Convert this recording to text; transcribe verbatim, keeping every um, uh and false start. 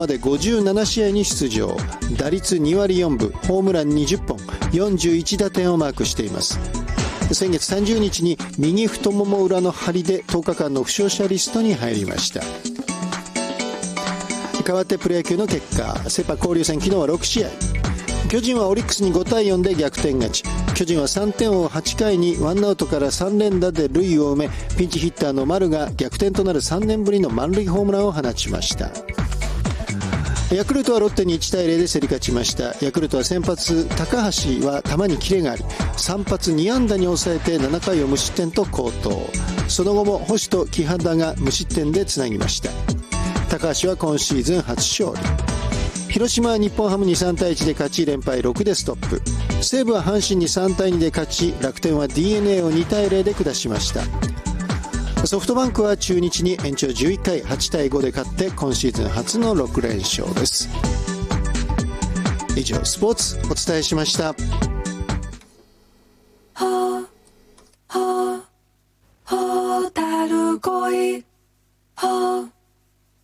までごじゅうななしあいに出場、打率にわりよんぶ、ホームランにじゅっぽん、よんじゅういちだてんをマークしています。先月さんじゅうにちに右太もも裏の張りでとおかかんの負傷者リストに入りました。代わってプロ野球の結果、セ・パ交流戦、昨日はろくしあい。巨人はオリックスにごたいよんで逆転勝ち。巨人はさんてんを追うはちかいにワンアウトからさんれんだで塁を埋め、ピンチヒッターの丸が逆転となるさんねんぶりの満塁ホームランを放ちました。ヤクルトはロッテにいちたいゼロで競り勝ちました。ヤクルトは先発高橋は球にキレがあり、さん発にあんだに抑えてななかいを無失点と好投。その後も星と木肌が無失点でつなぎました。高橋は今シーズン初勝利。広島は日本ハムにさんたいいちで勝ち、連敗ろくでストップ。西武は阪神にさんたいにで勝ち、楽天は ディーエヌエー をにたいゼロで下しました。ソフトバンクは中日に延長じゅういっかいはちたいごで勝って今シーズン初のろくれんしょうです。以上スポーツお伝えしました。 ほほほだるこいほ